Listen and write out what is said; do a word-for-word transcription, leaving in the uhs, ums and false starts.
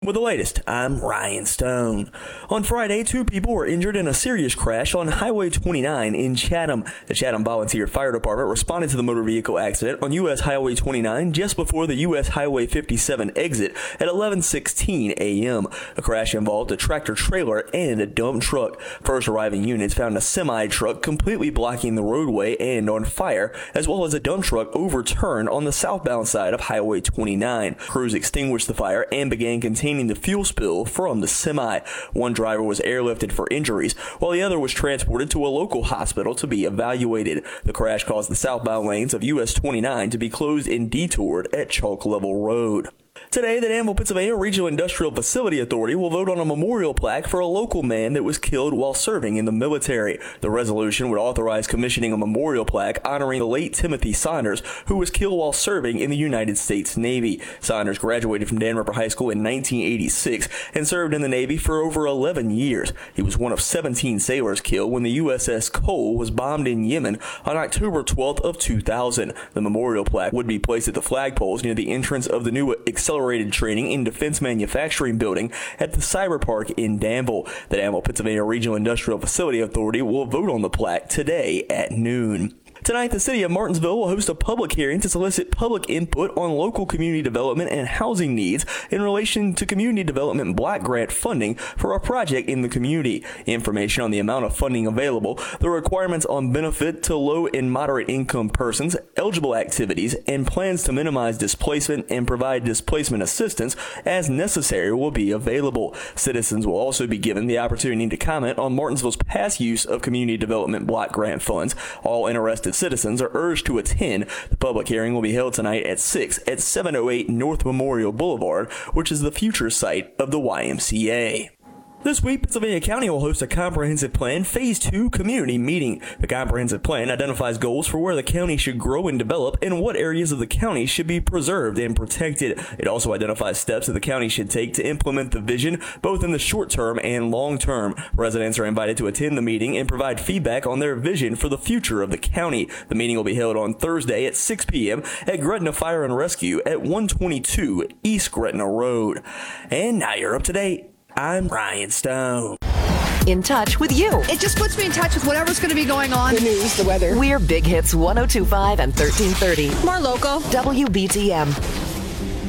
With the latest, I'm Ryan Stone. On Friday, two people were injured in a serious crash on Highway twenty-nine in Chatham. The Chatham Volunteer Fire Department responded to the motor vehicle accident on U S Highway twenty-nine just before the U S Highway fifty-seven exit at eleven sixteen a.m. The crash involved a tractor-trailer and a dump truck. First arriving units found a semi-truck completely blocking the roadway and on fire, as well as a dump truck overturned on the southbound side of Highway twenty-nine. Crews extinguished the fire and began containing the fuel spill from the semi. One driver was airlifted for injuries, while the other was transported to a local hospital to be evaluated. The crash caused the southbound lanes of U S twenty-nine to be closed and detoured at Chalk Level Road. Today, the Danville, Pennsylvania Regional Industrial Facility Authority will vote on a memorial plaque for a local man that was killed while serving in the military. The resolution would authorize commissioning a memorial plaque honoring the late Timothy Saunders, who was killed while serving in the United States Navy. Saunders graduated from Dan River High School in nineteen eighty-six and served in the Navy for over eleven years. He was one of seventeen sailors killed when the U S S Cole was bombed in Yemen on October twelfth of two thousand. The memorial plaque would be placed at the flagpoles near the entrance of the new Accelerated Training in Defense Manufacturing building at the Cyber Park in Danville. The Danville, Pennsylvania Regional Industrial Facility Authority will vote on the plaque today at noon. Tonight, the city of Martinsville will host a public hearing to solicit public input on local community development and housing needs in relation to community development block grant funding for a project in the community. Information on the amount of funding available, the requirements on benefit to low and moderate income persons, eligible activities, and plans to minimize displacement and provide displacement assistance as necessary will be available. Citizens will also be given the opportunity to comment on Martinsville's past use of community development block grant funds. All interested citizens are urged to attend. The public hearing will be held tonight at six at seven oh eight North Memorial Boulevard, which is the future site of the Y M C A. This week, Pennsylvania County will host a Comprehensive Plan Phase two community meeting. The Comprehensive Plan identifies goals for where the county should grow and develop and what areas of the county should be preserved and protected. It also identifies steps that the county should take to implement the vision, both in the short term and long term. Residents are invited to attend the meeting and provide feedback on their vision for the future of the county. The meeting will be held on Thursday at six p.m. at Gretna Fire and Rescue at one twenty-two East Gretna Road. And now you're up to date. I'm Ryan Stone. In touch with you. It just puts me in touch with whatever's going to be going on. The news, the weather. We're Big Hits one oh two point five and thirteen thirty. More local. W B T M.